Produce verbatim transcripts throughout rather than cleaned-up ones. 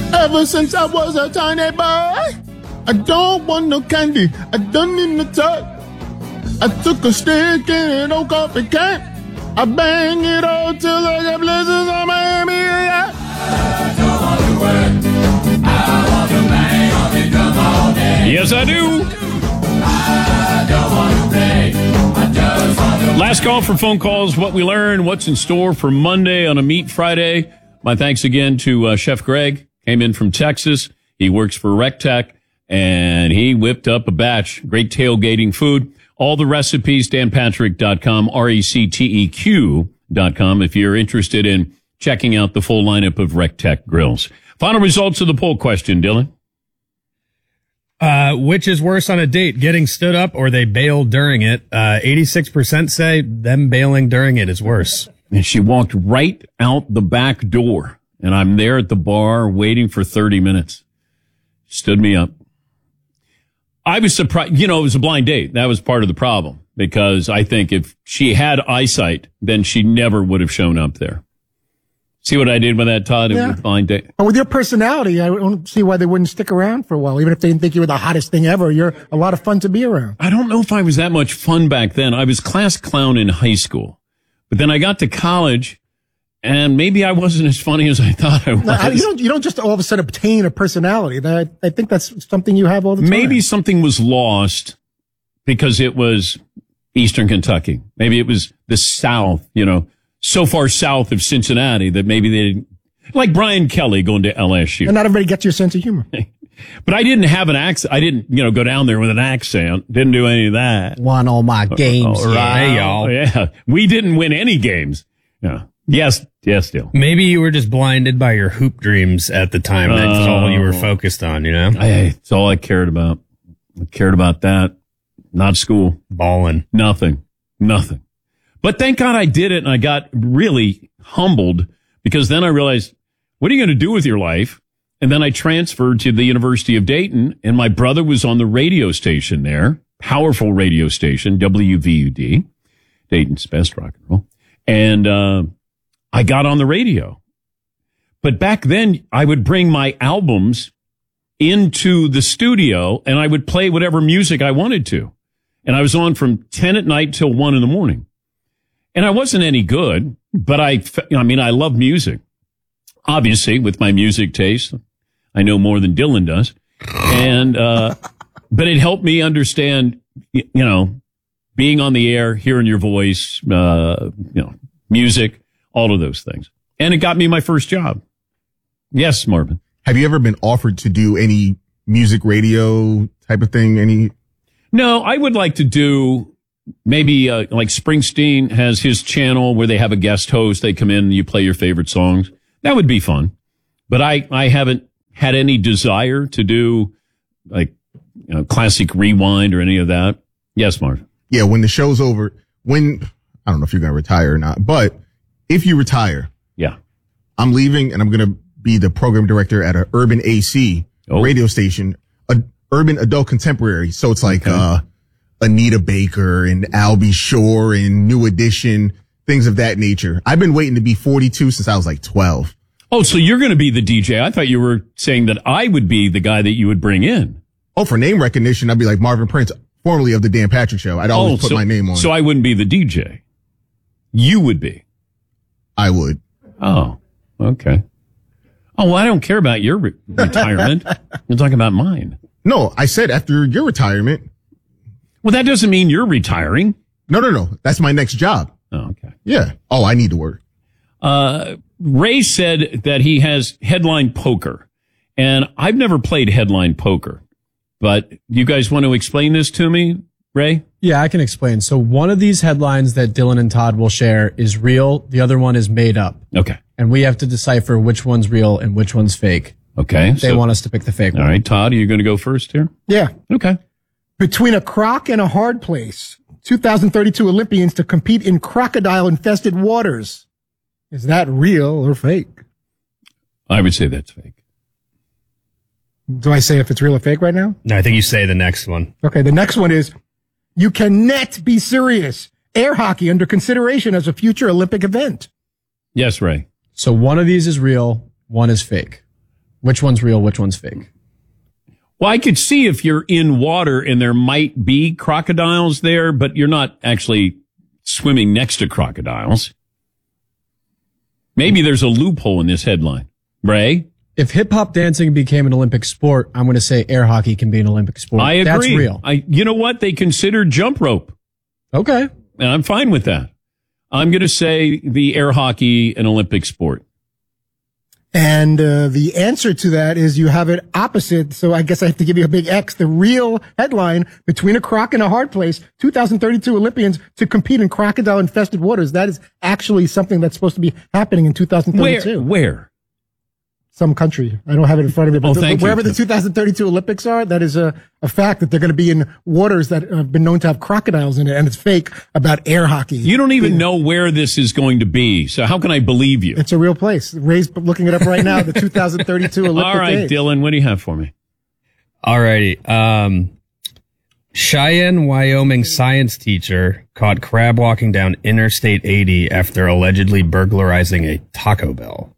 Ever since I was a tiny boy, I don't want no candy, I don't need no toy. I took a stick and an old coffee can, I bang it all till I got blizzards on Miami. Yeah. I don't want to work, I want to bang on the drum all day. Yes, I do. I don't want to play, I just want to. Last call for phone calls, what we learned, what's in store for Monday on a Meat Friday. My thanks again to uh, Chef Greg. Came in from Texas. He works for RecTech, and he whipped up a batch. Great tailgating food. All the recipes, dan patrick dot com, R E C T E Q dot com, if you're interested in checking out the full lineup of RecTech grills. Final results of the poll question, Dylan. Uh, which is worse on a date, getting stood up or they bailed during it? Uh, eighty-six percent say them bailing during it is worse. And she walked right out the back door. And I'm there at the bar waiting for thirty minutes. Stood me up. I was surprised. You know, it was a blind date. That was part of the problem, because I think if she had eyesight, then she never would have shown up there. See what I did with that, Todd? It Yeah. was a blind date. But with your personality, I don't see why they wouldn't stick around for a while. Even if they didn't think you were the hottest thing ever, you're a lot of fun to be around. I don't know if I was that much fun back then. I was class clown in high school. But then I got to college, and maybe I wasn't as funny as I thought I was. No, I- you don't. You don't just all of a sudden obtain a personality. That I think that's something you have all the time. Maybe something was lost because it was Eastern Kentucky. Maybe it was the South, you know, so far south of Cincinnati that maybe they didn't, like Brian Kelly going to L S U. And not everybody gets your sense of humor. But I didn't have an accent. I didn't, you know, go down there with an accent. Didn't do any of that. Won all my games. Oh, right. Hey, y'all. Yeah. We didn't win any games. Yeah. Yes. Yes, still. Maybe you were just blinded by your hoop dreams at the time. That's Oh. all you were focused on, you know? I, it's all I cared about. I cared about that. Not school. Balling. Nothing. Nothing. But thank God I did it, and I got really humbled, because then I realized, what are you going to do with your life? And then I transferred to the University of Dayton, and my brother was on the radio station there, powerful radio station, W V U D, Dayton's best rock and roll. And uh, I got on the radio. But back then, I would bring my albums into the studio, and I would play whatever music I wanted to. And I was on from ten at night till one in the morning. And I wasn't any good, but I, I mean, I love music. Obviously, with my music taste, I know more than Dylan does. And, uh, but it helped me understand, you know, being on the air, hearing your voice, uh, you know, music, all of those things. And it got me my first job. Yes, Marvin. Have you ever been offered to do any music radio type of thing? Any? No, I would like to do maybe uh, like Springsteen has his channel where they have a guest host. They come in and you play your favorite songs. That would be fun. But I, I haven't had any desire to do like, you know, classic rewind or any of that. Yes, Marv. Yeah, when the show's over, when, I don't know if you're going to retire or not, but if you retire, yeah, I'm leaving and I'm going to be the program director at an urban A C Oh. radio station, a urban adult contemporary. So it's like, Okay. uh, Anita Baker and Albie Shore and New Edition, things of that nature. I've been waiting to be forty-two since I was like twelve. Oh, so you're going to be the D J. I thought you were saying that I would be the guy that you would bring in. Oh, for name recognition, I'd be like Marvin Prince, formerly of the Dan Patrick Show. I'd always oh, put so, my name on So it. I wouldn't be the D J. You would be. I would. Oh, okay. Oh, well, I don't care about your re- retirement. You're talking about mine. No, I said after your retirement. Well, that doesn't mean you're retiring. No, no, no. That's my next job. Oh, okay. Yeah. Oh, I need to work. Uh, Ray said that he has headline poker, and I've never played headline poker, but you guys want to explain this to me, Ray? Yeah, I can explain. So one of these headlines that Dylan and Todd will share is real. The other one is made up. Okay. And we have to decipher which one's real and which one's fake. Okay. They so, want us to pick the fake all one. right, Todd, are you going to go first here? Yeah. Okay. Between a croc and a hard place, two thousand thirty-two Olympians to compete in crocodile-infested waters. Is that real or fake? I would say that's fake. Do I say if it's real or fake right now? No, I think you say the next one. Okay, the next one is, you can net be serious. Air hockey under consideration as a future Olympic event. Yes, Ray. So one of these is real, one is fake. Which one's real? Which one's fake? Well, I could see if you're in water and there might be crocodiles there, but you're not actually swimming next to crocodiles. Maybe there's a loophole in this headline. Ray? If hip hop dancing became an Olympic sport, I'm going to say air hockey can be an Olympic sport. I agree. That's real. I, you know what? They consider jump rope. Okay. And I'm fine with that. I'm going to say the air hockey an Olympic sport. And uh, the answer to that is you have it opposite. So I guess I have to give you a big X. The real headline, Between a Croc and a Hard Place, two thousand thirty-two Olympians to compete in crocodile-infested waters. That is actually something that's supposed to be happening in two thousand thirty-two. Where? Where? Some country. I don't have it in front of me. But Oh, the- thank you. wherever the two thousand thirty-two Olympics are, that is a, a fact that they're going to be in waters that have been known to have crocodiles in it. And it's fake about air hockey. You don't even know where this is going to be. So how can I believe you? It's a real place. Ray's looking it up right now, the two thousand thirty-two Olympic All right, Games. Dylan, what do you have for me? Alrighty. Um, Cheyenne, Wyoming science teacher caught crab walking down Interstate eighty after allegedly burglarizing a Taco Bell.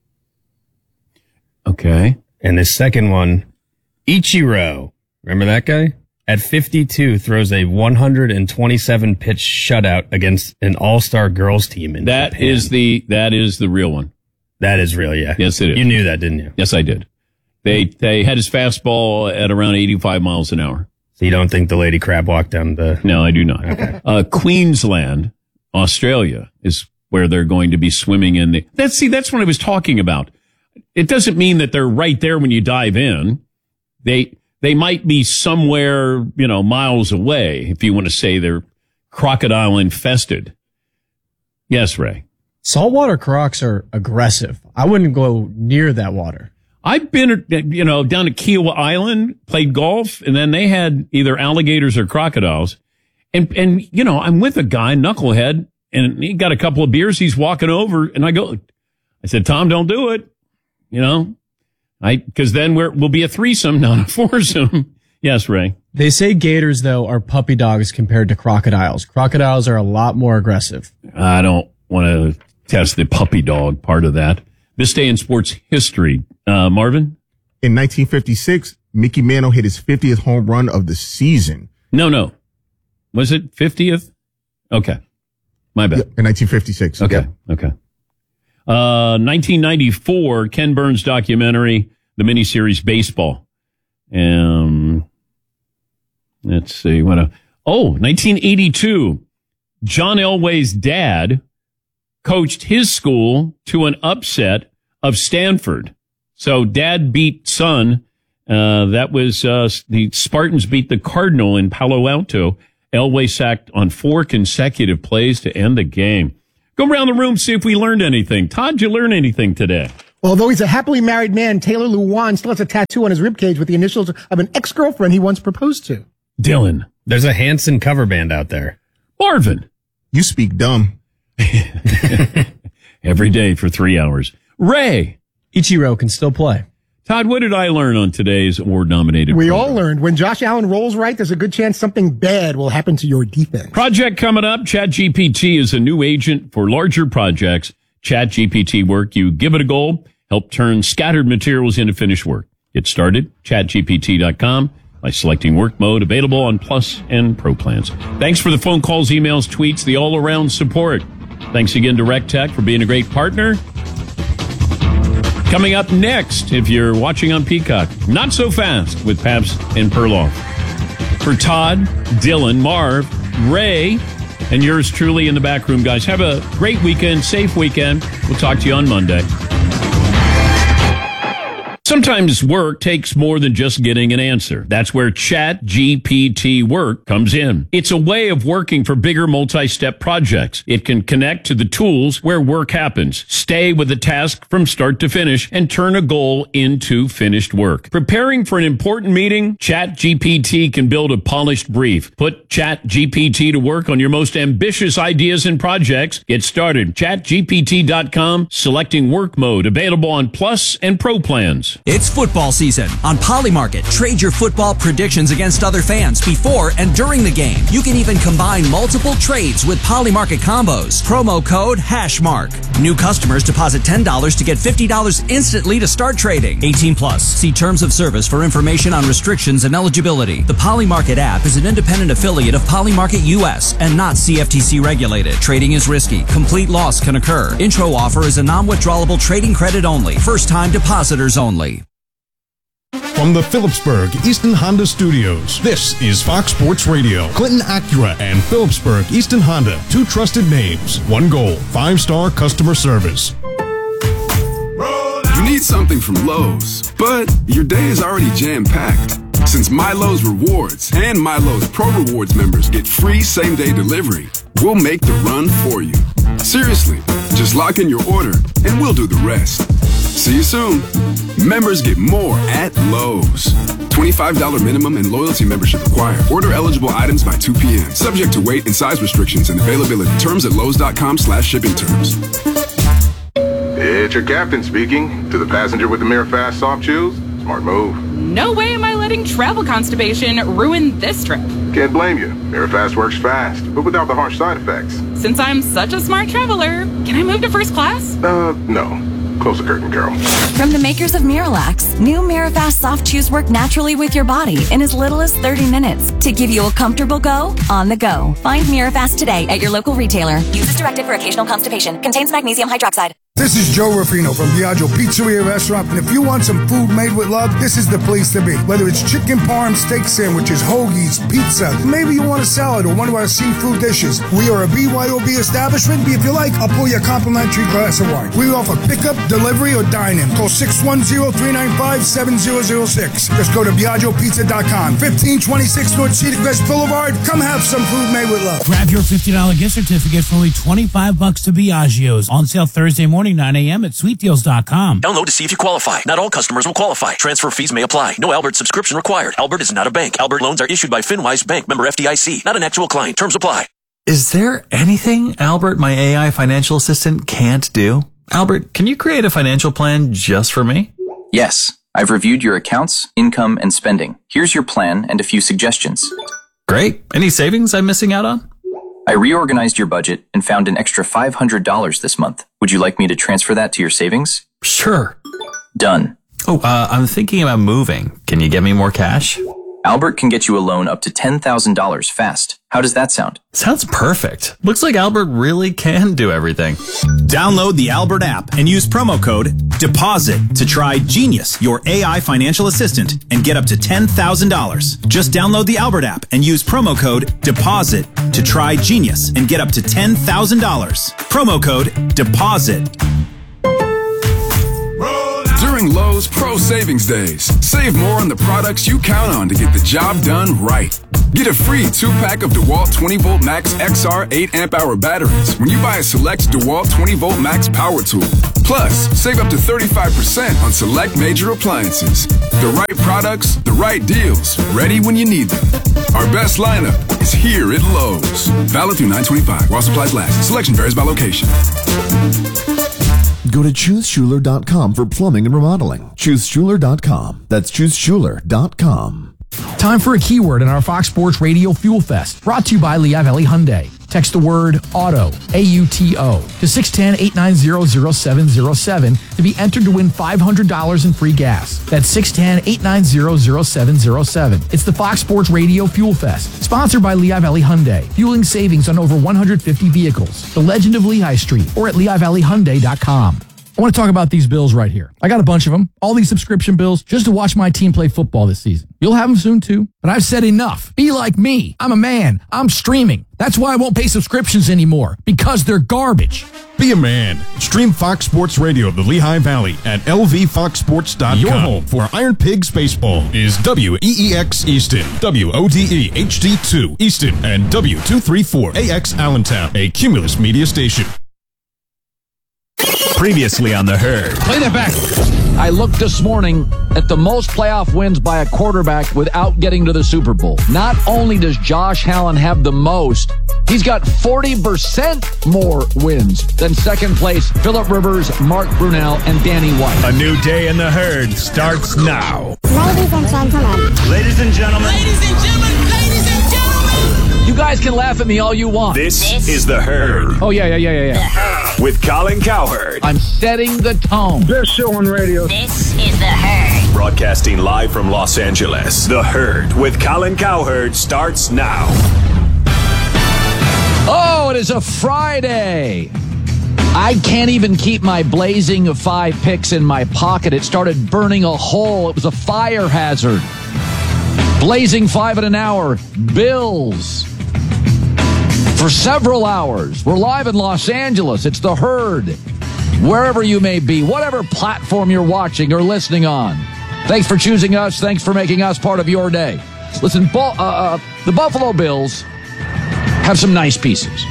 Okay. And the second one, Ichiro. Remember that guy? At fifty-two, throws a one hundred twenty-seven pitch shutout against an all-star girls team in That Japan. is the that is the real one. That is real, yeah. Yes, it is. You knew that, didn't you? Yes, I did. They they had his fastball at around eighty-five miles an hour. So you don't think the lady crab walked down the... No, I do not. Okay. Uh, Queensland, Australia, is where they're going to be swimming in the. That's see, that's what I was talking about. It doesn't mean that they're right there when you dive in. They they might be somewhere, you know, miles away. If you want to say they're crocodile infested. Yes, Ray. Saltwater crocs are aggressive. I wouldn't go near that water. I've been, you know, down at Kiowa Island, played golf, and then they had either alligators or crocodiles. And, and, you know, I'm with a guy, knucklehead, and he got a couple of beers. He's walking over, and I go, I said, Tom, don't do it. You know, I, cause then we're, we'll be a threesome, not a foursome. Yes, Ray. They say gators, though, are puppy dogs compared to crocodiles. Crocodiles are a lot more aggressive. I don't want to test the puppy dog part of that. This day in sports history, uh, Marvin? In nineteen fifty-six, Mickey Mantle hit his fiftieth home run of the season. No, no. Was it fiftieth? Okay. My bad. Yeah, in nineteen fifty-six. Okay. Yeah. Okay. Uh, nineteen ninety-four, Ken Burns documentary, the miniseries Baseball. Um, let's see what a, oh, nineteen eighty-two, John Elway's dad coached his school to an upset of Stanford. So dad beat son. Uh, that was, uh, the Spartans beat the Cardinal in Palo Alto. Elway sacked on four consecutive plays to end the game. Go around the room, see if we learned anything. Todd, did you learn anything today? Although he's a happily married man, Taylor Luwan still has a tattoo on his ribcage with the initials of an ex-girlfriend he once proposed to. Dylan. There's a Hanson cover band out there. Marvin. You speak dumb. Every day for three hours. Ray. Ichiro can still play. Todd, what did I learn on today's award-nominated We program? all learned when Josh Allen rolls right, there's a good chance something bad will happen to your defense. Project coming up. ChatGPT is a new agent for larger projects. ChatGPT work. You give it a goal, help turn scattered materials into finished work. Get started. chat G P T dot com by selecting work mode, available on Plus and Pro plans. Thanks for the phone calls, emails, tweets, the all-around support. Thanks again to RecTech for being a great partner. Coming up next, if you're watching on Peacock, Not So Fast with Pabst and Perloff. For Todd, Dylan, Marv, Ray, and yours truly in the back room, guys. Have a great weekend, safe weekend. We'll talk to you on Monday. Sometimes work takes more than just getting an answer. That's where ChatGPT Work comes in. It's a way of working for bigger multi-step projects. It can connect to the tools where work happens, stay with the task from start to finish, and turn a goal into finished work. Preparing for an important meeting, ChatGPT can build a polished brief. Put ChatGPT to work on your most ambitious ideas and projects. Get started. chat G P T dot com, selecting work mode, available on Plus and Pro plans. It's football season. On Polymarket, trade your football predictions against other fans before and during the game. You can even combine multiple trades with Polymarket combos. Promo code HashMark. New customers deposit ten dollars to get fifty dollars instantly to start trading. eighteen plus. See terms of service for information on restrictions and eligibility. The Polymarket app is an independent affiliate of Polymarket U S and not C F T C regulated. Trading is risky. Complete loss can occur. Intro offer is a non-withdrawable trading credit only. First-time depositors only. From the Phillipsburg Easton Honda Studios, this is Fox Sports Radio. Clinton Acura and Phillipsburg Easton Honda, two trusted names, one goal, five-star customer service. You need something from Lowe's, but your day is already jam-packed. Since My Lowe's Rewards and My Lowe's Pro Rewards members get free same-day delivery, we'll make the run for you. Seriously, just lock in your order and we'll do the rest. See you soon. Members get more at Lowe's. twenty-five dollars minimum and loyalty membership required. Order eligible items by two p.m. Subject to weight and size restrictions and availability. Terms at Lowe's.com slash shipping terms. It's your captain speaking. To the passenger with the Mirror Fast soft chews, smart move. No way am I letting travel constipation ruin this trip. Can't blame you. Mirror Fast works fast, but without the harsh side effects. Since I'm such a smart traveler, can I move to first class? Uh, no. Close the curtain, Carol. From the makers of Miralax, new Mirafast soft chews work naturally with your body in as little as thirty minutes to give you a comfortable go on the go. Find Mirafast today at your local retailer. Use as directed for occasional constipation. Contains magnesium hydroxide. This is Joe Ruffino from Biagio Pizzeria Restaurant, and if you want some food made with love, this is the place to be. Whether it's chicken parm, steak sandwiches, hoagies, pizza, maybe you want a salad or one of our seafood dishes. We are a B Y O B establishment. If you like, I'll pull you a complimentary glass of wine. We offer pickup, delivery, or dine-in. Call six one zero, three nine five, seven zero zero six. Just go to Biagio Pizza dot com. fifteen twenty-six North Cedar Crest Boulevard. Come have some food made with love. Grab your fifty dollars gift certificate for only twenty-five bucks to Biagio's. On sale Thursday morning, nine a.m. at sweet deals dot com. Download to see if you qualify. Not all customers will qualify. Transfer fees may apply. No Albert subscription required. Albert is not a bank. Albert loans are issued by FinWise Bank, member F D I C. Not an actual client. Terms apply. Is there anything Albert, my A I financial assistant, can't do? Albert, can you create a financial plan just for me? Yes. I've reviewed your accounts, income, and spending. Here's your plan and a few suggestions. Great. Any savings I'm missing out on? I reorganized your budget and found an extra five hundred dollars this month. Would you like me to transfer that to your savings? Sure. Done. Oh, uh, I'm thinking about moving. Can you get me more cash? Albert can get you a loan up to ten thousand dollars fast. How does that sound? Sounds perfect. Looks like Albert really can do everything. Download the Albert app and use promo code DEPOSIT to try Genius, your A I financial assistant, and get up to ten thousand dollars. Just download the Albert app and use promo code DEPOSIT to try Genius and get up to ten thousand dollars. Promo code DEPOSIT. During Lowe's Pro Savings Days, save more on the products you count on to get the job done right. Get a free two-pack of DeWalt twenty volt Max X R eight amp hour batteries when you buy a select DeWalt twenty volt Max power tool. Plus, save up to thirty-five percent on select major appliances. The right products, the right deals, ready when you need them. Our best lineup is here at Lowe's. Valid through nine twenty-five while supplies last. Selection varies by location. Go to choose schuler dot com for plumbing and remodeling. choose schuler dot com. That's choose schuler dot com. Time for a keyword in our Fox Sports Radio Fuel Fest, brought to you by Lehigh Valley Hyundai. Text the word auto, A U T O, to six one zero, eight nine zero, zero seven zero seven to be entered to win five hundred dollars in free gas. That's six one zero, eight nine zero, zero seven zero seven. It's the Fox Sports Radio Fuel Fest, sponsored by Lehigh Valley Hyundai, fueling savings on over one hundred fifty vehicles. The Legend of Lehigh Street, or at lehigh valley hyundai dot com. I want to talk about these bills right here. I got a bunch of them, all these subscription bills, just to watch my team play football this season. You'll have them soon too, but I've said enough. Be like me. I'm a man. I'm streaming. That's why I won't pay subscriptions anymore, because they're garbage. Be a man. Stream Fox Sports Radio of the Lehigh Valley at L V fox sports dot com. Your home for Iron Pigs Baseball is W E E X Easton, W O D E H D two Easton, and W two thirty-four A X Allentown, a Cumulus media station. Previously on The Herd. Play that back. I looked this morning at the most playoff wins by a quarterback without getting to the Super Bowl. Not only does Josh Allen have the most, he's got forty percent more wins than second place Phillip Rivers, Mark Brunell, and Danny White. A new day in the herd starts now. Ladies and gentlemen. Ladies and gentlemen. Ladies and gentlemen. Ladies and gentlemen. You guys can laugh at me all you want. This, this is The Herd. Oh, yeah, yeah, yeah, yeah, yeah. With Colin Cowherd. I'm setting the tone. Best show on radio. This is The Herd. Broadcasting live from Los Angeles. The Herd with Colin Cowherd starts now. Oh, it is a Friday. I can't even keep my blazing of five picks in my pocket. It started burning a hole. It was a fire hazard. Blazing five at an hour. Bills. For several hours. We're live in Los Angeles. It's The Herd. Wherever you may be, whatever platform you're watching or listening on. Thanks for choosing us. Thanks for making us part of your day. Listen, uh, uh, the Buffalo Bills have some nice pieces.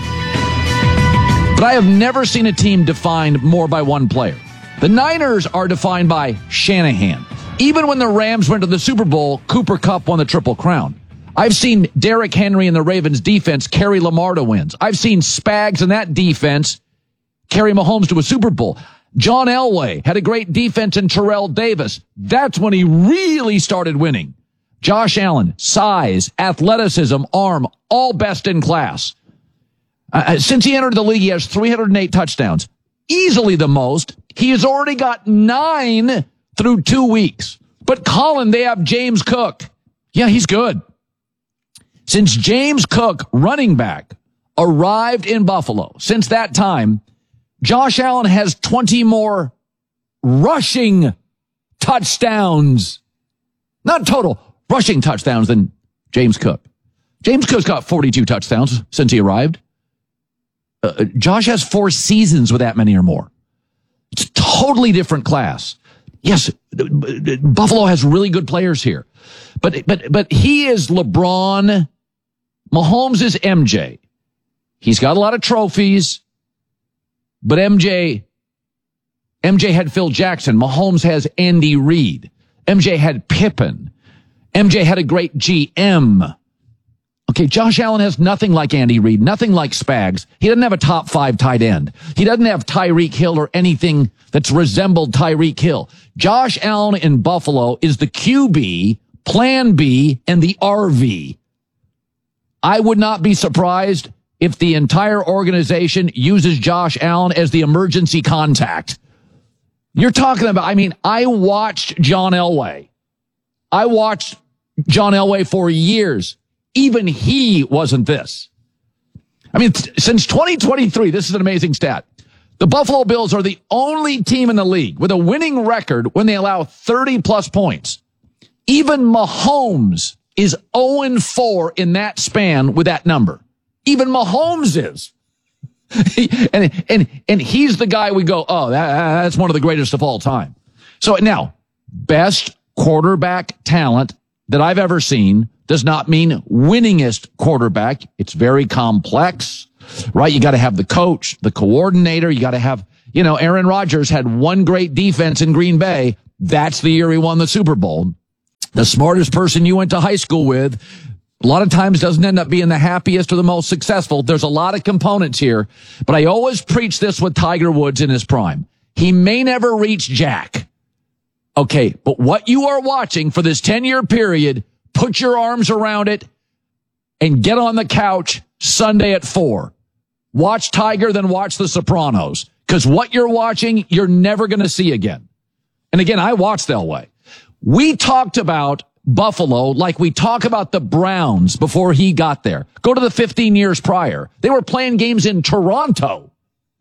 But I have never seen a team defined more by one player. The Niners are defined by Shanahan. Even when the Rams went to the Super Bowl, Cooper Kupp won the Triple Crown. I've seen Derrick Henry and the Ravens defense carry Lamar to wins. I've seen Spags and that defense carry Mahomes to a Super Bowl. John Elway had a great defense in Terrell Davis. That's when he really started winning. Josh Allen, size, athleticism, arm, all best in class. Uh, since he entered the league, he has three hundred eight touchdowns. Easily the most. He has already got nine through two weeks. But Colin, they have James Cook. Yeah, he's good. Since James Cook, running back, arrived in Buffalo, since that time, Josh Allen has twenty more rushing touchdowns. Not total, rushing touchdowns than James Cook. James Cook's got forty-two touchdowns since he arrived. Uh, Josh has four seasons with that many or more. It's a totally different class. Yes, Buffalo has really good players here. But but but he is LeBron. Mahomes is M J. He's got a lot of trophies. But M J, M J had Phil Jackson. Mahomes has Andy Reid. M J had Pippen. M J had a great G M. Okay, Josh Allen has nothing like Andy Reid, nothing like Spags. He doesn't have a top five tight end. He doesn't have Tyreek Hill or anything that's resembled Tyreek Hill. Josh Allen in Buffalo is the Q B, Plan B, and the R V. I would not be surprised if the entire organization uses Josh Allen as the emergency contact. You're talking about, I mean, I watched John Elway. I watched John Elway for years. Even he wasn't this. I mean, th- since twenty twenty-three, this is an amazing stat. The Buffalo Bills are the only team in the league with a winning record when they allow thirty plus points. Even Mahomes is oh and four in that span with that number. Even Mahomes is. and, and, and he's the guy we go, oh, that, that's one of the greatest of all time. So now, best quarterback talent that I've ever seen does not mean winningest quarterback. It's very complex, right? You got to have the coach, the coordinator. You got to have, you know, Aaron Rodgers had one great defense in Green Bay. That's the year he won the Super Bowl. The smartest person you went to high school with, a lot of times doesn't end up being the happiest or the most successful. There's a lot of components here, but I always preach this with Tiger Woods in his prime. He may never reach Jack. Okay, but what you are watching for this ten-year period, put your arms around it and get on the couch Sunday at four. Watch Tiger, then watch The Sopranos. Because what you're watching, you're never going to see again. And again, I watched Elway. We talked about Buffalo like we talk about the Browns before he got there. Go to the fifteen years prior. They were playing games in Toronto.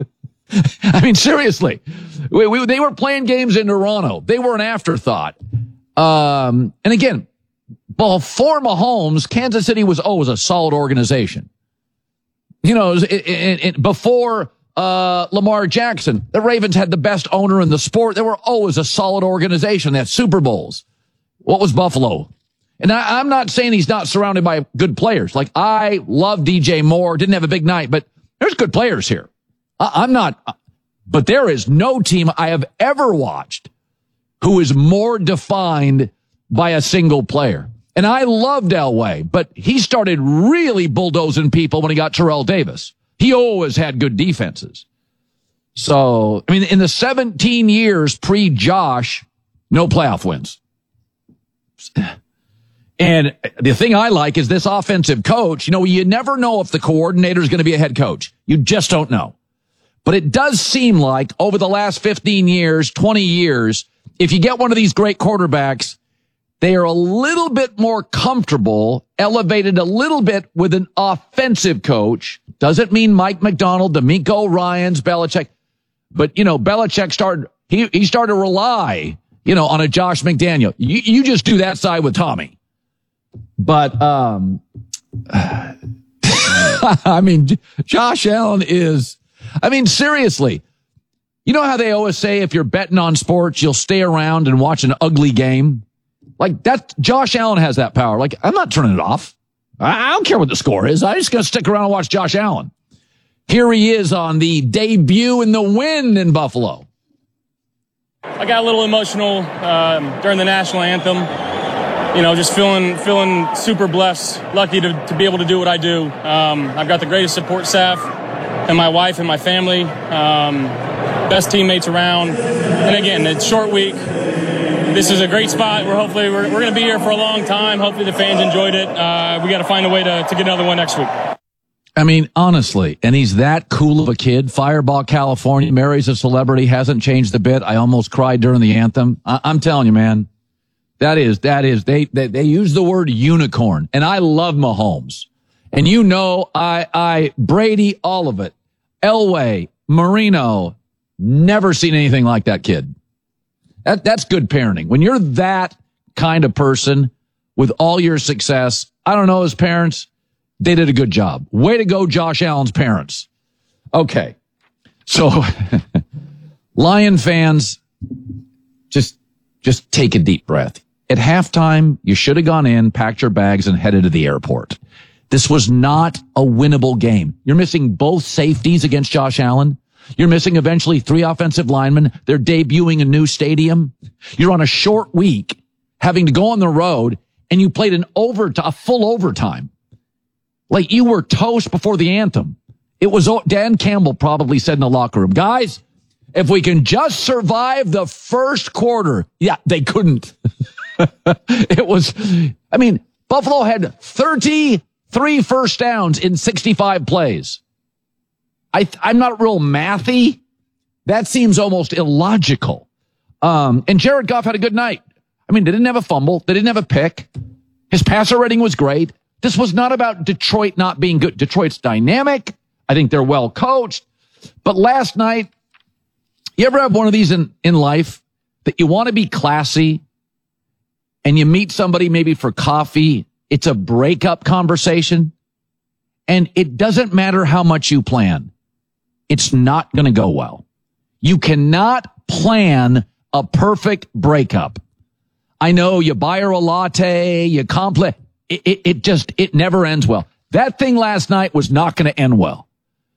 I mean, seriously. We, we, they were playing games in Toronto. They were an afterthought. Um, and again, before Mahomes, Kansas City was always a solid organization. You know, it, it, it, before uh, Lamar Jackson, the Ravens had the best owner in the sport. They were always a solid organization. They had Super Bowls. What was Buffalo? And I, I'm not saying he's not surrounded by good players. Like, I love D J Moore. Didn't have a big night, but there's good players here. I, I'm not, but there is no team I have ever watched who is more defined by a single player. And I loved Elway, but he started really bulldozing people when he got Terrell Davis. He always had good defenses. So, I mean, in the seventeen years pre-Josh, no playoff wins. And the thing I like is this offensive coach. You know, you never know if the coordinator is going to be a head coach. You just don't know. But it does seem like over the last fifteen years, twenty years, if you get one of these great quarterbacks, they are a little bit more comfortable, elevated a little bit with an offensive coach. Doesn't mean Mike McDonald, D'Amico Ryans, Belichick. But, you know, Belichick started, he, he started to rely, you know, on a Josh McDaniel. You, you just do that side with Tommy. But, um, I mean, Josh Allen is, I mean, seriously, you know how they always say if you're betting on sports, you'll stay around and watch an ugly game? Like that, Josh Allen has that power. Like, I'm not turning it off. I, I don't care what the score is. I'm just going to stick around and watch Josh Allen. Here he is on the debut and the win in Buffalo. I got a little emotional um, during the national anthem. You know, just feeling feeling super blessed, lucky to, to be able to do what I do. Um, I've got the greatest support staff and my wife and my family, um, best teammates around. And again, it's a short week. This is a great spot. We're hopefully we're, we're going to be here for a long time. Hopefully the fans enjoyed it. Uh, we got to find a way to, to get another one next week. I mean, honestly, and he's that cool of a kid. Fireball, California, marries a celebrity, hasn't changed a bit. I almost cried during the anthem. I, I'm telling you, man, that is, that is, they, they, they use the word unicorn. And I love Mahomes. And you know, I, I, Brady, all of it. Elway, Marino, never seen anything like that kid. That, that's good parenting. When you're that kind of person with all your success, I don't know, his parents, they did a good job. Way to go, Josh Allen's parents. Okay. So, Lion fans, just, just take a deep breath. At halftime, you should have gone in, packed your bags, and headed to the airport. This was not a winnable game. You're missing both safeties against Josh Allen. You're missing eventually three offensive linemen. They're debuting a new stadium. You're on a short week, having to go on the road, and you played an over, a full overtime. Like you were toast before the anthem. It was, Dan Campbell probably said in the locker room, guys, if we can just survive the first quarter. Yeah, they couldn't. It was, I mean, Buffalo had thirty-three first downs in sixty-five plays. I, I'm not real mathy. That seems almost illogical. Um, and Jared Goff had a good night. I mean, they didn't have a fumble. They didn't have a pick. His passer rating was great. This was not about Detroit not being good. Detroit's dynamic. I think they're well coached. But last night, you ever have one of these in, in life that you want to be classy and you meet somebody maybe for coffee? It's a breakup conversation and it doesn't matter how much you plan. It's not going to go well. You cannot plan a perfect breakup. I know you buy her a latte, you compliment. It, it, it just, it never ends well. That thing last night was not going to end well.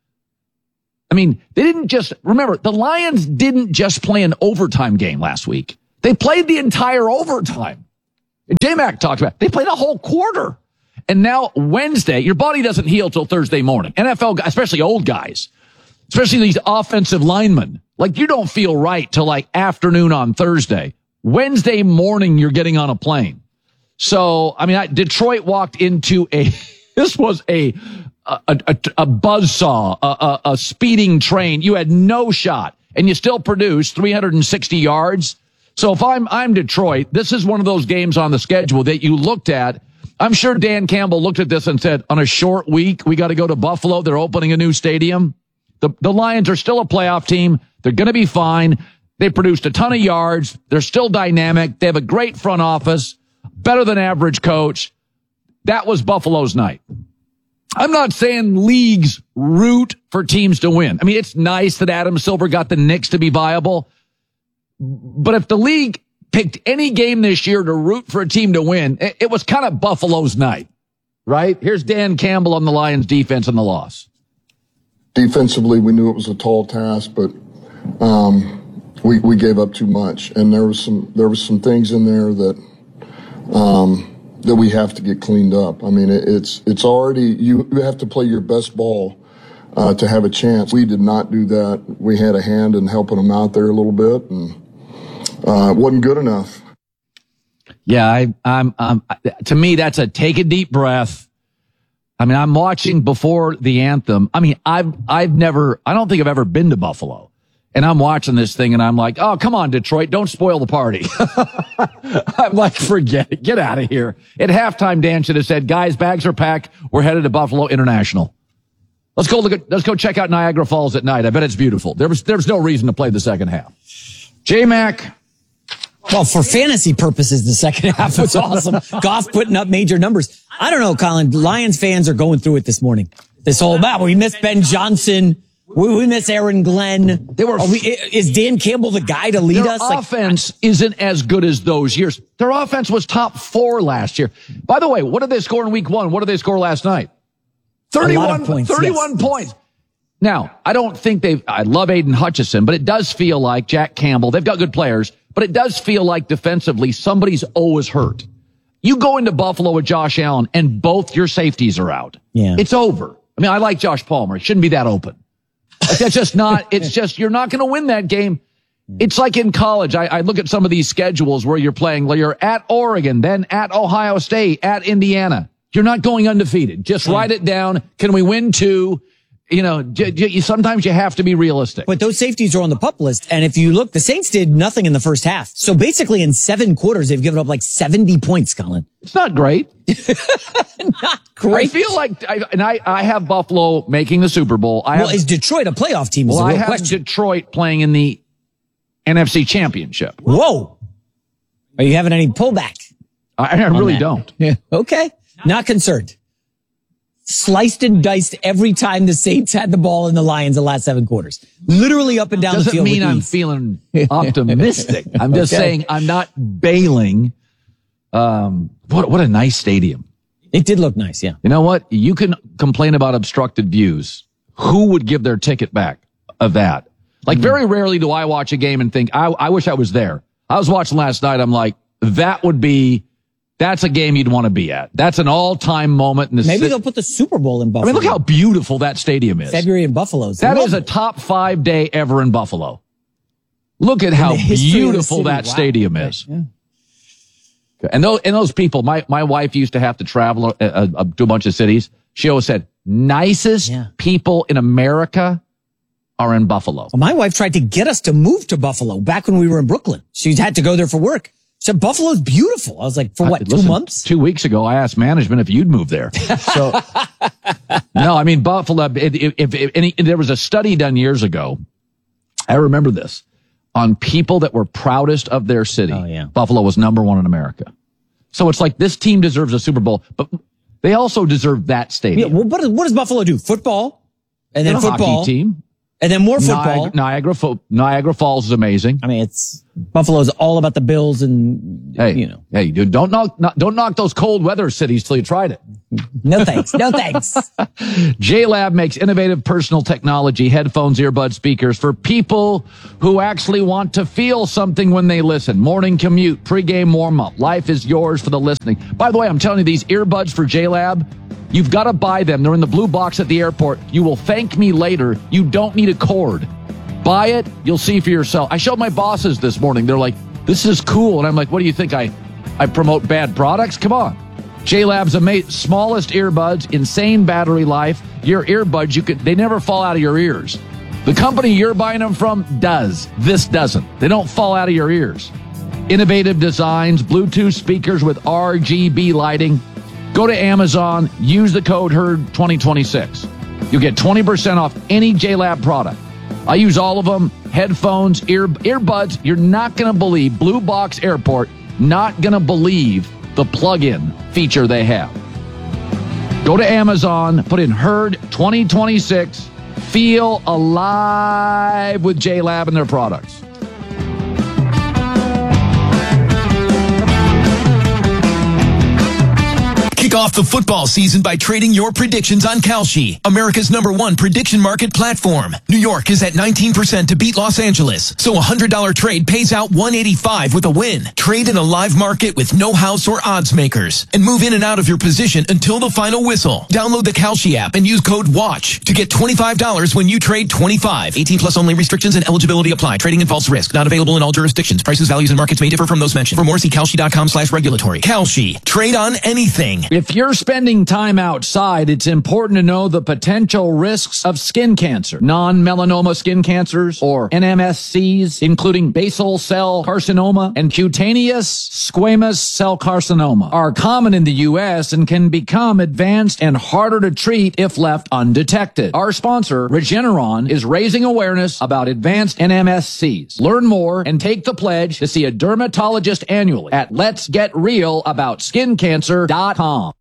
I mean, they didn't just, remember, the Lions didn't just play an overtime game last week. They played the entire overtime. J-Mac talked about it. They played a whole quarter. And now Wednesday, your body doesn't heal till Thursday morning. N F L, especially old guys, especially these offensive linemen, like you don't feel right till like afternoon on Thursday. Wednesday morning, you're getting on a plane. So, I mean, I, Detroit walked into a, this was a, a, a, a buzzsaw, a, a, a speeding train. You had no shot and you still produced three hundred sixty yards. So if I'm, I'm Detroit, this is one of those games on the schedule that you looked at. I'm sure Dan Campbell looked at this and said, on a short week, we got to go to Buffalo. They're opening a new stadium. The, the Lions are still a playoff team. They're going to be fine. They produced a ton of yards. They're still dynamic. They have a great front office. Better than average coach. That was Buffalo's night. I'm not saying leagues root for teams to win. I mean, it's nice that Adam Silver got the Knicks to be viable. But if the league picked any game this year to root for a team to win, it, it was kind of Buffalo's night, right? Here's Dan Campbell on the Lions defense and the loss. Defensively, we knew it was a tall task, but um, we, we gave up too much, and there was some there was some things in there that um, that we have to get cleaned up. I mean, it, it's it's already you, you have to play your best ball uh, to have a chance. We did not do that. We had a hand in helping them out there a little bit, and uh, it wasn't good enough. Yeah, I, I'm. Um, to me, that's a take a deep breath. I mean, I'm watching before the anthem. I mean, I've I've never. I don't think I've ever been to Buffalo. And I'm watching this thing and I'm like, oh, come on, Detroit, don't spoil the party. I'm like, forget it. Get out of here. At halftime, Dan should have said, guys, bags are packed. We're headed to Buffalo International. Let's go look at, let's go check out Niagara Falls at night. I bet it's beautiful. There was, there was no reason to play the second half. J-Mac. Well, for fantasy purposes, the second half was awesome. Goff putting up major numbers. I don't know, Colin. Lions fans are going through it this morning. This whole battle. We missed Ben Johnson. We, we miss Aaron Glenn. They were. We, is Dan Campbell the guy to lead their us? Their offense like, isn't as good as those years. Their offense was top four last year. By the way, what did they score in week one? What did they score last night? thirty-one points. thirty-one yes. points. Now, I don't think they've, I love Aiden Hutchinson, but it does feel like Jack Campbell, they've got good players, but it does feel like defensively somebody's always hurt. You go into Buffalo with Josh Allen and both your safeties are out. Yeah. It's over. I mean, I like Josh Palmer. It shouldn't be that open. That's just not, it's just, you're not going to win that game. It's like in college. I, I look at some of these schedules where you're playing, where you're at Oregon, then at Ohio State, at Indiana. You're not going undefeated. Just write it down. Can we win two? You know, j- j- sometimes you have to be realistic. But those safeties are on the PUP list. And if you look, the Saints did nothing in the first half. So basically in seven quarters, they've given up like seventy points, Colin. It's not great. Not great. I feel like, I, and I, I have Buffalo making the Super Bowl. I well, have, is Detroit a playoff team? Is well, the real I have question. Detroit playing in the N F C Championship. Whoa. Are you having any pullback? I, I really don't. Yeah. Okay. Not concerned. Sliced and diced every time the Saints had the ball in the Lions the last seven quarters. Literally up and down Doesn't the field. Doesn't mean I'm ease. feeling optimistic. I'm just Okay. saying I'm not bailing. Um, what, what a nice stadium. It did look nice, yeah. You know what? You can complain about obstructed views. Who would give their ticket back of that? Like mm-hmm. very rarely do I watch a game and think, I, I wish I was there. I was watching last night. I'm like, that would be, that's a game you'd want to be at. That's an all-time moment in the Maybe city. they'll put the Super Bowl in Buffalo. I mean, look how beautiful that stadium is. February in Buffalo. That is a top five day ever in Buffalo. Look at how beautiful that wow. stadium okay. is. Yeah. And those, and those people, my, my wife used to have to travel uh, uh, to a bunch of cities. She always said, nicest yeah. people in America are in Buffalo. Well, my wife tried to get us to move to Buffalo back when we were in Brooklyn. She had to go there for work. She said, Buffalo's beautiful. I was like, for what, I, two listen, months? Two weeks ago, I asked management if you'd move there. So, no, I mean, Buffalo, if, if, if, if any, there was a study done years ago. I remember this on people that were proudest of their city. Oh, yeah. Buffalo was number one in America. So it's like this team deserves a Super Bowl, but they also deserve that stadium. Yeah, well, what, does, what does Buffalo do? Football, and then They're a football, hockey team. and then more football. Niagara, Niagara, Fo- Niagara Falls is amazing. I mean, it's Buffalo's all about the Bills, and Hey, you know, hey, dude, don't knock, not, don't knock those cold weather cities till you tried it. no thanks, no thanks. J-Lab makes innovative personal technology, headphones, earbud speakers for people who actually want to feel something when they listen. Morning commute, pregame warm-up. Life is yours for the listening. By the way, I'm telling you, these earbuds for J-Lab, you've got to buy them. They're in the blue box at the airport. You will thank me later. You don't need a cord. Buy it. You'll see for yourself. I showed my bosses this morning. They're like, this is cool. And I'm like, what do you think? I, I promote bad products? Come on. J-Lab's ama- smallest earbuds, insane battery life. Your earbuds, you could, they never fall out of your ears. The company you're buying them from does. This doesn't. They don't fall out of your ears. Innovative designs, Bluetooth speakers with R G B lighting. Go to Amazon, use the code HERD twenty twenty-six. You'll get twenty percent off any J-Lab product. I use all of them, headphones, ear earbuds. You're not going to believe, Blue Box Airport, not going to believe the plug-in feature they have. Go to Amazon, put in HERD twenty twenty-six, feel alive with J-Lab and their products. Kick off the football season by trading your predictions on Kalshi, America's number one prediction market platform. New York is at nineteen percent to beat Los Angeles, so a one hundred dollars trade pays out one eighty-five with a win. Trade in a live market with no house or odds makers, and move in and out of your position until the final whistle. Download the Kalshi app and use code WATCH to get twenty-five dollars when you trade twenty-five. eighteen plus only. Restrictions and eligibility apply. Trading involves risk. Not available in all jurisdictions. Prices, values, and markets may differ from those mentioned. For more, see Kalshi.com slash regulatory. Kalshi. Trade on anything. If you're spending time outside, it's important to know the potential risks of skin cancer. Non-melanoma skin cancers, or N M S Cs, including basal cell carcinoma and cutaneous squamous cell carcinoma, are common in the U S and can become advanced and harder to treat if left undetected. Our sponsor, Regeneron, is raising awareness about advanced N M S Cs. Learn more and take the pledge to see a dermatologist annually at lets get real about skin cancer dot com.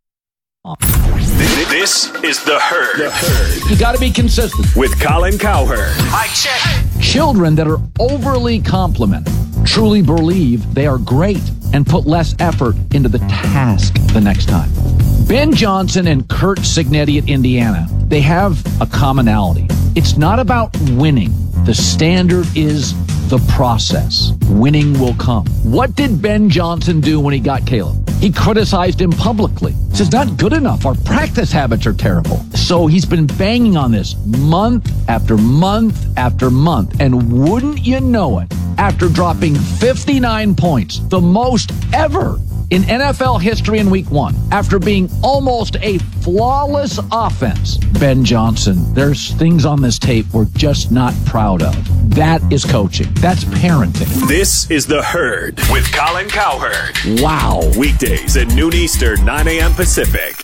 This is The Herd. The Herd. You got to be consistent. With Colin Cowherd. Mic check. Children that are overly complimented truly believe they are great and put less effort into the task the next time. Ben Johnson and Kurt Signetti at Indiana, they have a commonality. It's not about winning. The standard is the process. Winning will come. What did Ben Johnson do when he got Caleb? He criticized him publicly. He says, not good enough. Our practice habits are terrible. So he's been banging on this month after month after month. And wouldn't you know it, after dropping fifty-nine points, the most ever in N F L history in week one, after being almost a flawless offense, Ben Johnson, there's things on this tape we're just not proud of. That is coaching. That's parenting. This is The Herd with Colin Cowherd. Wow. Weekdays at noon Eastern, nine a.m. Pacific.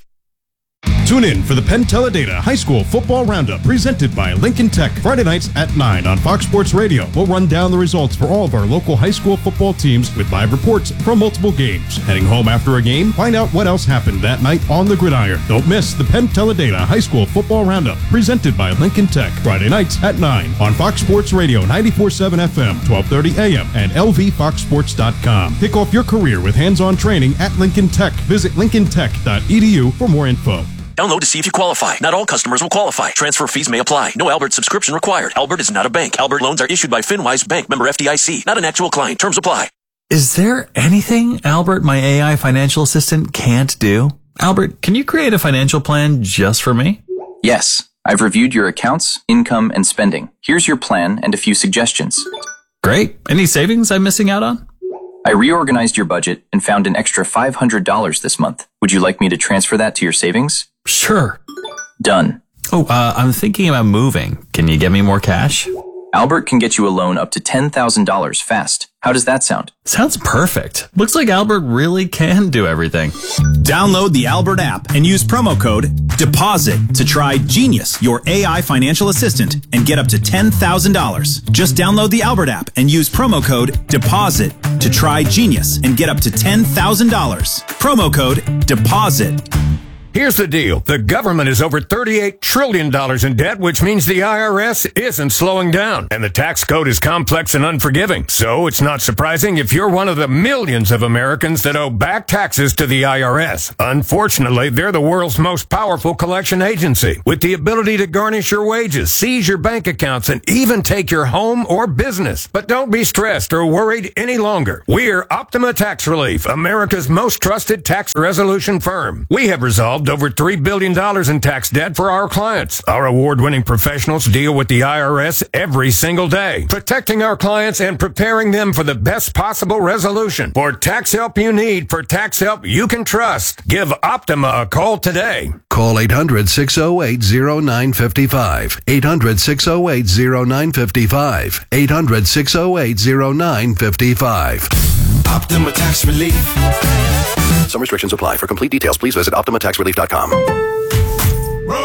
Tune in for the Penn Teledata High School Football Roundup presented by Lincoln Tech, Friday nights at nine on Fox Sports Radio. We'll run down the results for all of our local high school football teams with live reports from multiple games. Heading home after a game, find out what else happened that night on the gridiron. Don't miss the Penn Teledata High School Football Roundup presented by Lincoln Tech, Friday nights at nine on Fox Sports Radio, ninety-four point seven F M, twelve thirty A M, and L V fox sports dot com. Kick off your career with hands-on training at Lincoln Tech. Visit lincoln tech dot e d u for more info. Download to see if you qualify. Not all customers will qualify. Transfer fees may apply. No Albert subscription required. Albert is not a bank. Albert loans are issued by FinWise Bank, member F D I C. Not an actual client. Terms apply. Is there anything Albert, my A I financial assistant, can't do? Albert, can you create a financial plan just for me? Yes. I've reviewed your accounts, income, and spending. Here's your plan and a few suggestions. Great. Any savings I'm missing out on? I reorganized your budget and found an extra five hundred dollars this month. Would you like me to transfer that to your savings? Sure. Done. Oh, uh, I'm thinking about moving. Can you get me more cash? Albert can get you a loan up to ten thousand dollars fast. How does that sound? Sounds perfect. Looks like Albert really can do everything. Download the Albert app and use promo code DEPOSIT to try Genius, your A I financial assistant, and get up to ten thousand dollars. Just download the Albert app and use promo code DEPOSIT to try Genius and get up to ten thousand dollars. Promo code DEPOSIT. Here's the deal. The government is over thirty-eight trillion dollars in debt, which means the I R S isn't slowing down. And the tax code is complex and unforgiving. So it's not surprising if you're one of the millions of Americans that owe back taxes to the I R S. Unfortunately, they're the world's most powerful collection agency, with the ability to garnish your wages, seize your bank accounts, and even take your home or business. But don't be stressed or worried any longer. We're Optima Tax Relief, America's most trusted tax resolution firm. We have resolved over three billion dollars in tax debt for our clients. Our award-winning professionals deal with the I R S every single day, protecting our clients and preparing them for the best possible resolution. For tax help you need, for tax help you can trust, give Optima a call today. Call eight hundred, six oh eight, oh nine five five. eight hundred, six oh eight, oh nine five five. eight hundred, six oh eight, oh nine five five. Optima Tax Relief. Some restrictions apply. For complete details, please visit optima tax relief dot com. Roll out.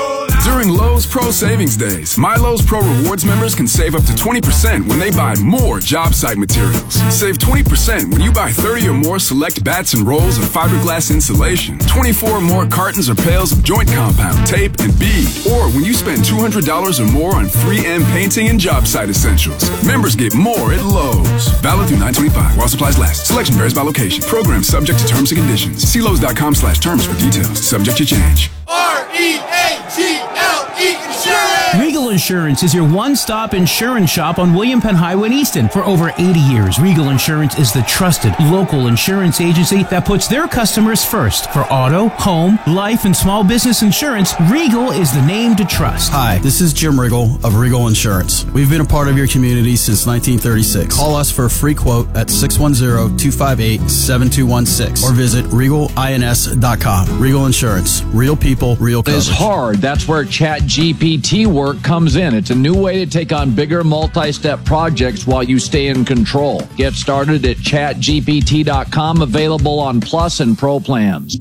During Lowe's Pro Savings Days, My Lowe's Pro Rewards members can save up to twenty percent when they buy more job site materials. Save twenty percent when you buy thirty or more select bats and rolls of fiberglass insulation, twenty-four or more cartons or pails of joint compound, tape, and bead. Or when you spend two hundred dollars or more on three M painting and job site essentials. Members get more at Lowe's. Valid through nine twenty-five while supplies last. Selection varies by location. Program subject to terms and conditions. See Lowe's.com slash terms for details. Subject to change. R E A G L E Insurance. Regal Insurance is your one-stop insurance shop on William Penn Highway in Easton. For over eighty years, Regal Insurance is the trusted local insurance agency that puts their customers first. For auto, home, life, and small business insurance, Regal is the name to trust. Hi, this is Jim Riggle of Regal Insurance. We've been a part of your community since nineteen thirty-six. Call us for a free quote at six one zero, two five eight, seven two one six or visit regal ins dot com. Regal Insurance. Real people, real coverage. It's hard. That's where Chat G P T work comes in. It's a new way to take on bigger multi-step projects while you stay in control. Get started at chat G P T dot com, available on Plus and Pro plans.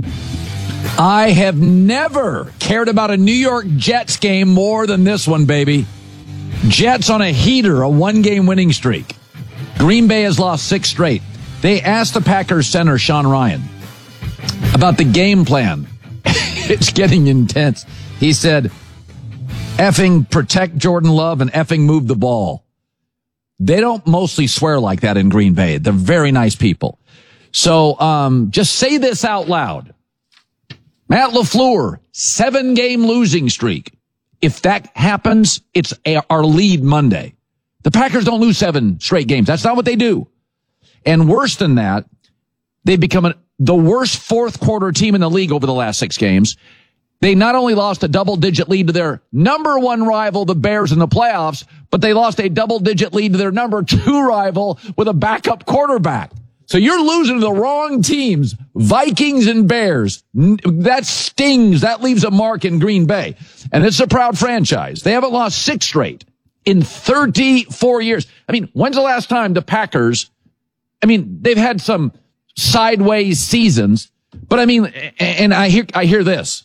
I have never cared about a New York Jets game more than this one, baby. Jets on a heater, a one-game winning streak. Green Bay has lost six straight. They asked the Packers center, Sean Ryan, about the game plan. It's getting intense. He said, effing protect Jordan Love and effing move the ball. They don't mostly swear like that in Green Bay. They're very nice people. So um, just say this out loud. Matt LaFleur, seven-game losing streak. If that happens, it's a, our lead Monday. The Packers don't lose seven straight games. That's not what they do. And worse than that, they've become a, the worst fourth-quarter team in the league over the last six games. They not only lost a double-digit lead to their number one rival, the Bears, in the playoffs, but they lost a double-digit lead to their number two rival with a backup quarterback. So you're losing to the wrong teams, Vikings and Bears. That stings. That leaves a mark in Green Bay. And it's a proud franchise. They haven't lost six straight in thirty-four years. I mean, when's the last time the Packers, I mean, they've had some sideways seasons, but I mean, and I hear, I hear this.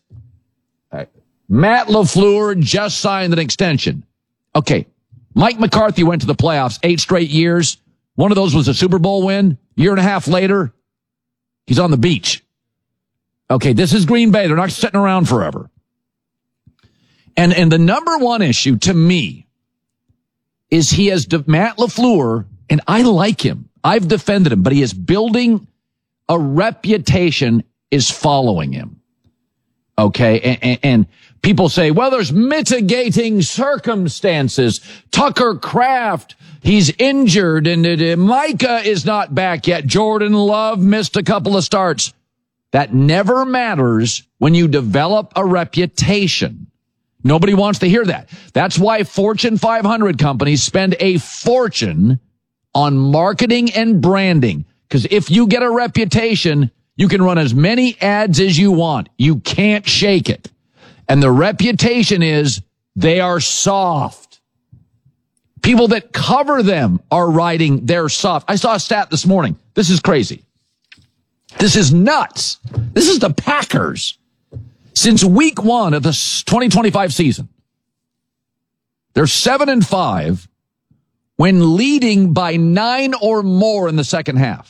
Matt LaFleur just signed an extension. Okay. Mike McCarthy went to the playoffs eight straight years. One of those was a Super Bowl win. Year and a half later, he's on the beach. Okay. This is Green Bay. They're not sitting around forever. And, and the number one issue to me is he has de- Matt LaFleur, and I like him. I've defended him, but he is building a reputation, is following him. Okay. And, and, and people say, well, there's mitigating circumstances. Tucker Kraft, he's injured, and uh, Micah is not back yet. Jordan Love missed a couple of starts. That never matters when you develop a reputation. Nobody wants to hear that. That's why Fortune five hundred companies spend a fortune on marketing and branding. Because if you get a reputation, you can run as many ads as you want. You can't shake it. And the reputation is they are soft. People that cover them are writing they're soft. I saw a stat this morning. This is crazy. This is nuts. This is the Packers. Since week one of the twenty twenty-five season, they're seven and five when leading by nine or more in the second half.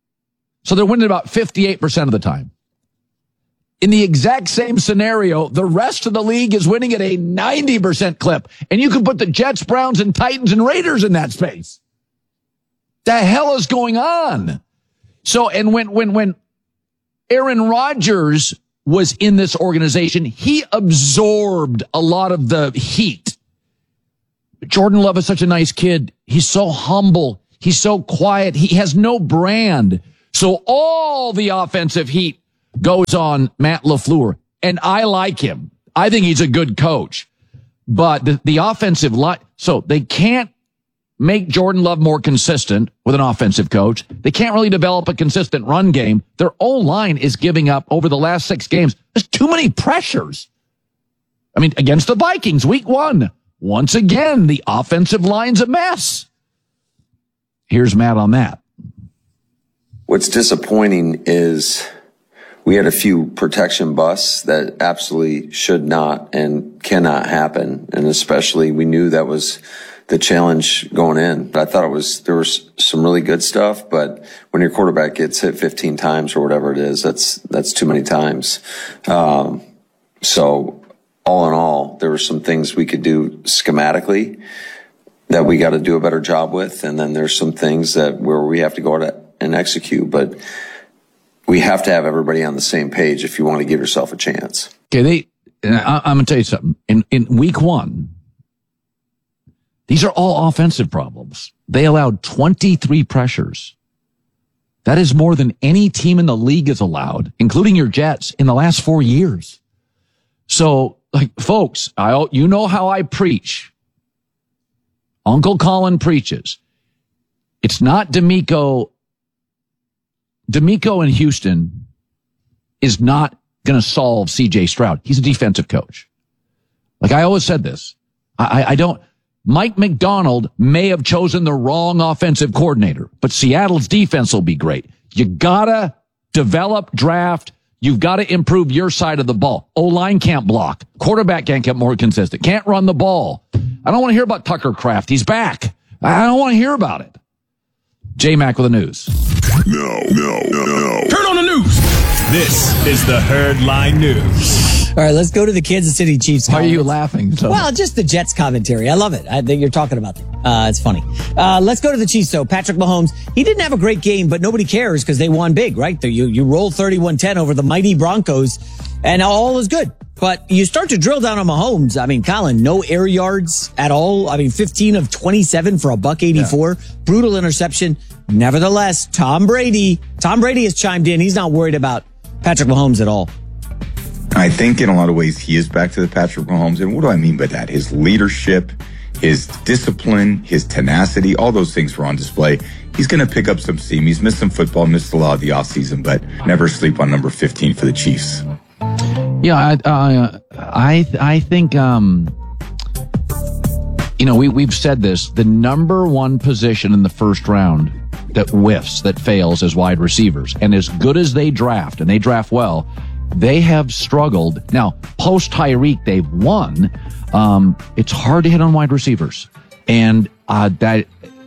So they're winning about fifty-eight percent of the time. In the exact same scenario, the rest of the league is winning at a ninety percent clip. And you can put the Jets, Browns, and Titans and Raiders in that space. The hell is going on? So, and when, when, when Aaron Rodgers was in this organization, he absorbed a lot of the heat. Jordan Love is such a nice kid. He's so humble. He's so quiet. He has no brand. So all the offensive heat goes on Matt LaFleur. And I like him. I think he's a good coach. But the, the offensive line, so they can't make Jordan Love more consistent with an offensive coach. They can't really develop a consistent run game. Their O-line is giving up over the last six games. There's too many pressures. I mean, against the Vikings, week one. Once again, the offensive line's a mess. Here's Matt on that. What's disappointing is we had a few protection busts that absolutely should not and cannot happen. And especially we knew that was the challenge going in. But I thought it was, there was some really good stuff, but when your quarterback gets hit fifteen times or whatever it is, that's, that's too many times. Um, so all in all, there were some things we could do schematically that we got to do a better job with. And then there's some things that where we have to go out and execute, but we have to have everybody on the same page if you want to give yourself a chance. Okay. They, I, I'm going to tell you something. In, in week one, these are all offensive problems. They allowed twenty-three pressures. That is more than any team in the league has allowed, including your Jets, in the last four years. So, like, folks, I, you know how I preach. Uncle Colin preaches. It's not D'Amico. D'Amico in Houston is not going to solve C J Stroud. He's a defensive coach. Like I always said this. I, I don't. Mike McDonald may have chosen the wrong offensive coordinator, but Seattle's defense will be great. You gotta develop, draft. You've got to improve your side of the ball. O-line can't block. Quarterback can't get more consistent. Can't run the ball. I don't want to hear about Tucker Kraft. He's back. I don't want to hear about it. J-Mac with the news. No, no, no, no. Turn on the news. This is the Herd Line News. All right, let's go to the Kansas City Chiefs. Why are you laughing? So? Well, just the Jets commentary. I love it. I think you're talking about it. Uh, it's funny. Uh, let's go to the Chiefs, though. Patrick Mahomes, he didn't have a great game, but nobody cares because they won big, right? You, you roll thirty-one ten over the mighty Broncos, and all is good. But you start to drill down on Mahomes. I mean, Colin, no air yards at all. I mean, fifteen of twenty-seven for a buck eighty-four. Yeah. Brutal interception. Nevertheless, Tom Brady, Tom Brady has chimed in. He's not worried about Patrick Mahomes at all. I think in a lot of ways he is back to the Patrick Mahomes. And what do I mean by that? His leadership, his discipline, his tenacity, all those things were on display. He's going to pick up some steam. He's missed some football, missed a lot of the offseason, but never sleep on number fifteen for the Chiefs. Yeah, I, uh, I, I think, um, you know, we, we've said this, the number one position in the first round that whiffs, that fails as wide receivers. And as good as they draft, and they draft well, they have struggled. Now, post Tyreek, they've won. Um, it's hard to hit on wide receivers. And, uh, that,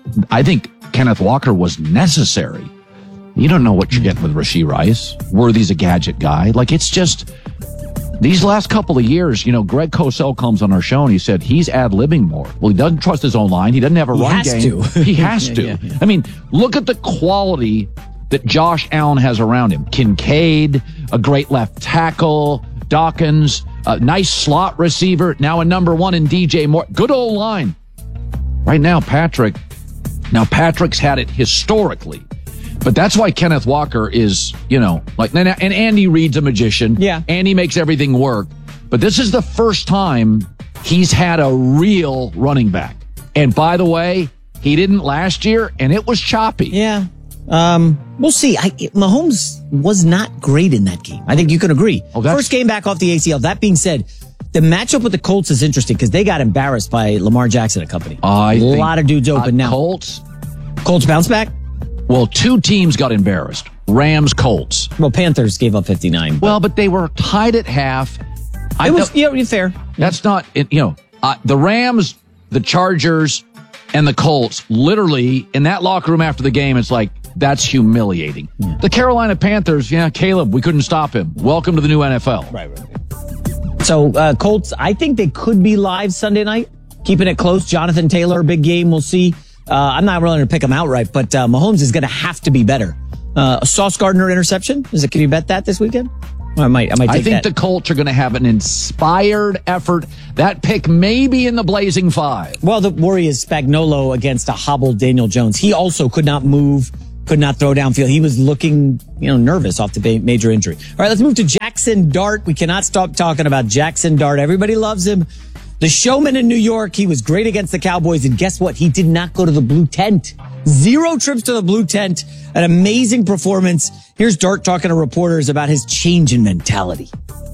I think Kenneth Walker was necessary. You don't know what you're getting with Rashee Rice. Worthy's a gadget guy. Like, it's just, these last couple of years, you know, Greg Cosell comes on our show and he said he's ad-libbing more. Well, he doesn't trust his own line. He doesn't have a he run has game. To. He has yeah, to. Yeah, yeah. I mean, look at the quality that Josh Allen has around him. Kincaid, a great left tackle, Dawkins, a nice slot receiver, now a number one in D J Moore. Good old line. Right now, Patrick, now Patrick's had it historically. But that's why Kenneth Walker is, you know, like, and Andy Reid's a magician. Yeah. Andy makes everything work. But this is the first time he's had a real running back. And by the way, he didn't last year, and it was choppy. Yeah. Um, we'll see. I, Mahomes was not great in that game. I think you can agree. Oh, First game back off the A C L. That being said, the matchup with the Colts is interesting because they got embarrassed by Lamar Jackson and company. I a think, lot of dudes open uh, now. Colts? Colts bounce back? Well, two teams got embarrassed. Rams, Colts. Well, Panthers gave up fifty-nine. But well, but they were tied at half. I was, yeah, you're fair. That's not, you know, uh, the Rams, the Chargers, and the Colts, literally, in that locker room after the game, it's like, that's humiliating. Yeah. The Carolina Panthers, yeah, Caleb, we couldn't stop him. Welcome to the new N F L. Right, right. So, uh, Colts, I think they could be live Sunday night, keeping it close. Jonathan Taylor, big game, we'll see. Uh, I'm not willing to pick him outright, but uh, Mahomes is going to have to be better. Uh, a Sauce Gardner interception, is it? Can you bet that this weekend? I might. I might. Take I think that. the Colts are going to have an inspired effort. That pick may be in the Blazing Five. Well, the worry is Spagnuolo against a hobbled Daniel Jones. He also could not move, could not throw downfield. He was looking, you know, nervous off the major injury. All right, let's move to Jackson Dart. We cannot stop talking about Jackson Dart. Everybody loves him. The showman in New York. He was great against the Cowboys, and guess what? He did not go to the blue tent. Zero trips to the blue tent. An amazing performance. Here's Dart talking to reporters about his change in mentality.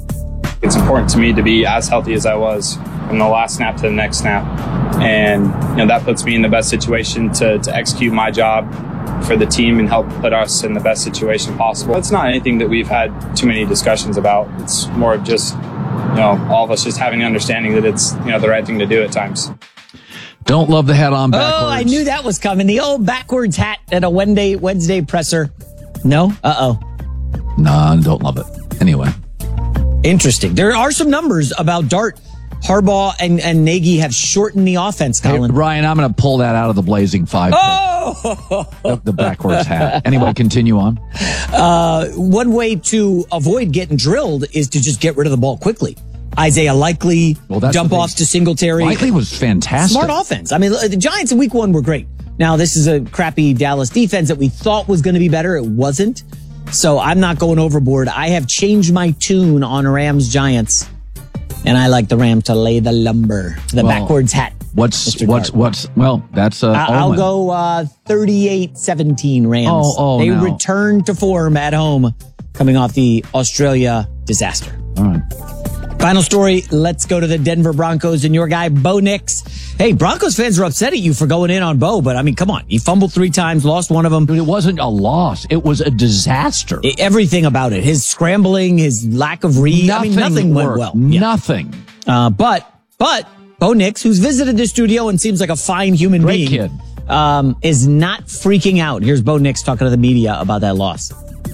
It's important to me to be as healthy as I was from the last snap to the next snap. And, you know, that puts me in the best situation to, to execute my job for the team and help put us in the best situation possible. It's not anything that we've had too many discussions about. It's more of just, you know, all of us just having an understanding that it's, you know, the right thing to do at times. Don't love the hat on backwards. Oh, I knew that was coming. The old backwards hat at a Wednesday, Wednesday presser. No? Uh-oh. No, I don't love it. Anyway. Interesting. There are some numbers about Dart. Harbaugh and, and Nagy have shortened the offense, Colin. Hey, Ryan, I'm going to pull that out of the Blazing Five. Oh! The, the backwards hat. Anyway, continue on. Uh, one way to avoid getting drilled is to just get rid of the ball quickly. Isaiah Likely, well, dump offs to Singletary. Likely was fantastic. Smart offense. I mean, the Giants in week one were great. Now, this is a crappy Dallas defense that we thought was going to be better. It wasn't. So I'm not going overboard. I have changed my tune on Rams Giants. And I like the Rams to lay the lumber. The well, backwards hat. What's, Mister what's, Dart. what's, well, that's, uh, I'll go, uh, thirty-eight seventeen Rams. Oh, oh, they no. return to form at home coming off the Australia disaster. All right. Final story. Let's go to the Denver Broncos and your guy, Bo Nix. Hey, Broncos fans are upset at you for going in on Bo, but I mean, come on. He fumbled three times, lost one of them. Dude, it wasn't a loss. It was a disaster. It, everything about it. His scrambling, his lack of read. Nothing, I mean, nothing went worked. well. Nothing. Yeah. Uh, but, but, Bo Nix, who's visited the studio and seems like a fine human Great being, kid. Um, is not freaking out. Here's Bo Nix talking to the media about that loss.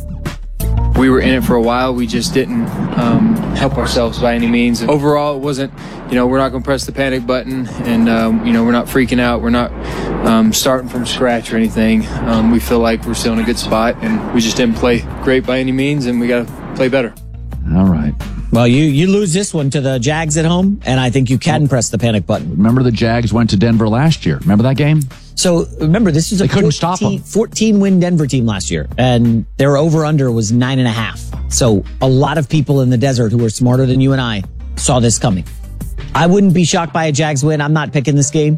We were in it for a while. We just didn't um, help ourselves by any means. And overall, it wasn't, you know, we're not going to press the panic button and, um, you know, we're not freaking out. We're not um, starting from scratch or anything. Um, we feel like we're still in a good spot and we just didn't play great by any means and we got to play better. All right. Well, you, you lose this one to the Jags at home, and I think you can press the panic button. Remember the Jags went to Denver last year. Remember that game? So remember, this is a fourteen win Denver team last year, and their over-under was nine and a half. So a lot of people in the desert who are smarter than you and I saw this coming. I wouldn't be shocked by a Jags win. I'm not picking this game.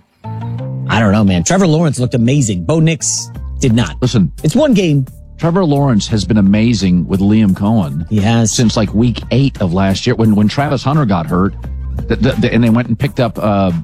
I don't know, man. Trevor Lawrence looked amazing. Bo Nix did not. Listen, it's one game. Trevor Lawrence has been amazing with Liam Cohen. He has. Since like week eight of last year when, when Travis Hunter got hurt the, the, the, and they went and picked up, uh,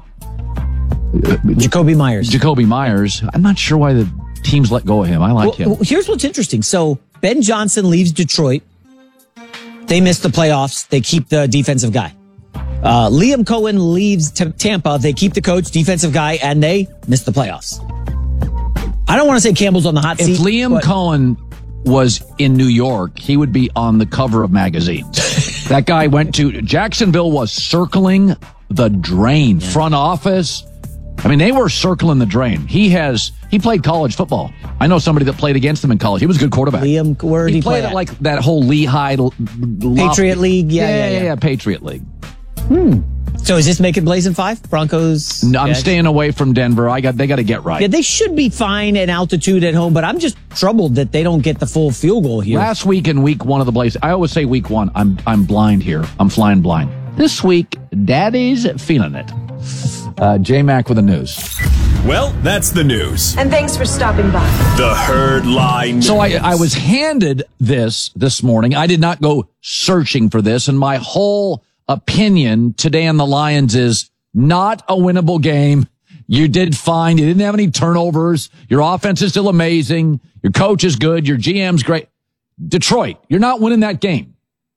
Jacoby Myers. Jacoby Myers. I'm not sure why the teams let go of him. I like well, him. Well, here's what's interesting. So Ben Johnson leaves Detroit. They miss the playoffs. They keep the defensive guy. Uh, Liam Cohen leaves t- Tampa. They keep the coach, defensive guy, and they miss the playoffs. I don't want to say Campbell's on the hot seat. If Liam but- Cohen was in New York, he would be on the cover of magazines. That guy went to Jacksonville, was circling the drain. Yeah. Front office. I mean, they were circling the drain. He has, he played college football. I know somebody that played against him in college. He was a good quarterback. Liam, where did he, he played play at like that whole Lehigh Patriot League? Yeah yeah yeah, yeah, yeah, yeah, Patriot League. Hmm. So is this making Blazing Five? Broncos? No, I'm Jags? staying away from Denver. I got, they got to get right. Yeah, they should be fine at altitude at home, but I'm just troubled that they don't get the full field goal here. Last week in week one of the Blaze, I always say week one, I'm, I'm blind here. I'm flying blind. This week, Daddy's feeling it. Uh, J-Mac with the news. Well, that's the news. And thanks for stopping by. The Herd Line News. So I, I was handed this this morning. I did not go searching for this, and my whole opinion today on the Lions is not a winnable game. You did fine. You didn't have any turnovers. Your offense is still amazing. Your coach is good. Your G M's great. Detroit, you're not winning that game.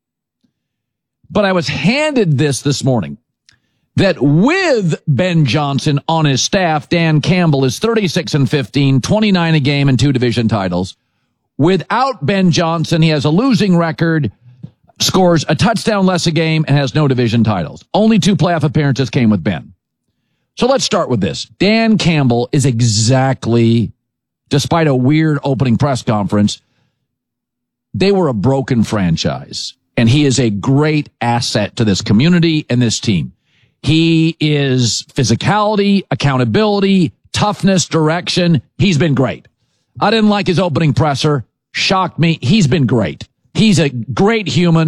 But I was handed this this morning. That with Ben Johnson on his staff, Dan Campbell is thirty-six and fifteen, twenty-nine a game and two division titles. Without Ben Johnson, he has a losing record, scores a touchdown less a game, and has no division titles. Only two playoff appearances came with Ben. So let's start with this. Dan Campbell is exactly, despite a weird opening press conference, they were a broken franchise, and he is a great asset to this community and this team. He is physicality, accountability, toughness, direction. He's been great. I didn't like his opening presser. Shocked me. He's been great. He's a great human.